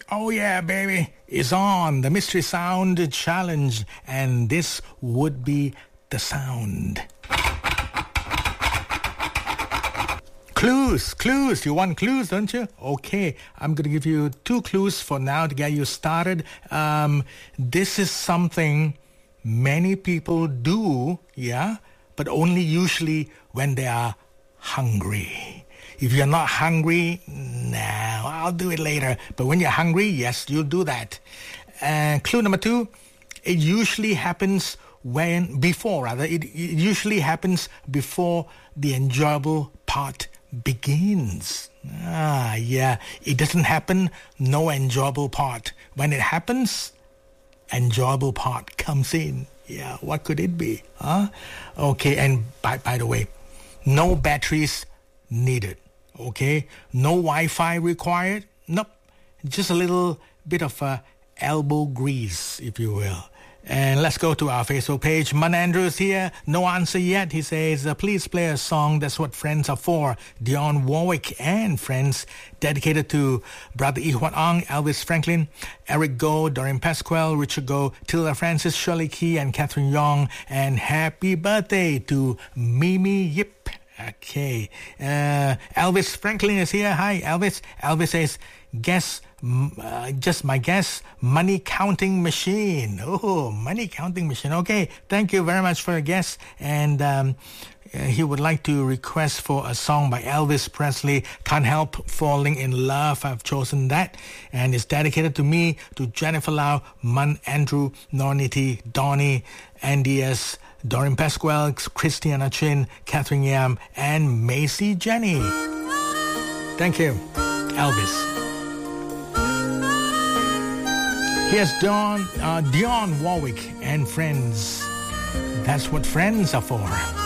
Oh yeah, baby, it's on. The Mystery Sound Challenge. And this would be the sound. Clues. You want clues, don't you? Okay, I'm going to give you 2 clues for now to get you started. This is something many people do, yeah, but only usually when they are hungry. If you're not hungry, no, I'll do it later. But when you're hungry, yes, you'll do that. Clue number 2, it usually happens it usually happens before the enjoyable part begins. Yeah, it doesn't happen, no enjoyable part. When it happens, enjoyable part comes in. Yeah, what could it be? Huh? Okay, and by the way, no batteries needed. Okay, no Wi-Fi required. Nope, just a little bit of elbow grease, if you will. And let's go to our Facebook page. Man Andrews here. No answer yet. He says, please play a song. That's what friends are for. Dionne Warwick and Friends. Dedicated to Brother Ihwan Ang, Elvis Franklin, Eric Goh, Doreen Pasquale, Richard Goh, Tilda Francis, Shirley Key, and Catherine Yong. And happy birthday to Mimi Yip. Okay. Elvis Franklin is here. Hi, Elvis. Elvis says, just my guess, money counting machine. Oh, money counting machine. Okay, thank you very much for your guess. And he would like to request for a song by Elvis Presley, Can't Help Falling in Love. I've chosen that. And it's dedicated to me, to Jennifer Lau, Man Andrew, Norniti, Donnie, Andy S., Doreen Pasquale, Christiana Chin, Catherine Yam, and Macy Jenny. Thank you, Elvis. Here's Dionne Warwick and Friends. That's what friends are for.